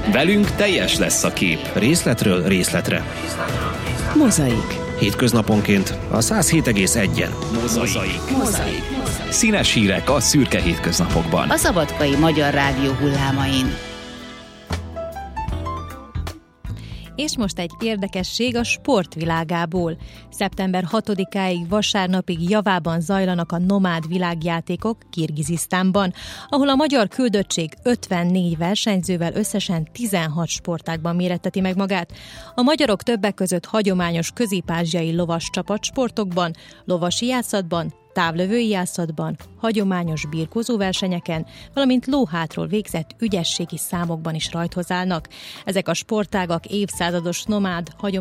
Velünk teljes lesz a kép. Részletről részletre. Mozaik. Hétköznaponként a 107,1-en. Mozaik. Színes hírek a szürke hétköznapokban. A Szabadkai Magyar Rádió hullámain. És most egy érdekesség a sportvilágából. Szeptember 6-áig vasárnapig Javában zajlanak a nomád világjátékok Kirgizisztánban, ahol a magyar küldöttség 54 versenyzővel összesen 16 sportágban méretteti meg magát. A magyarok többek között hagyományos közép-ázsiai lovas csapatsportokban, lovasijászatban, távlövőijászatban, hagyományos birkózó versenyeken, valamint lóhátról végzett ügyességi számokban is rajthoz állnak. Ezek a sportágak évszázados nomád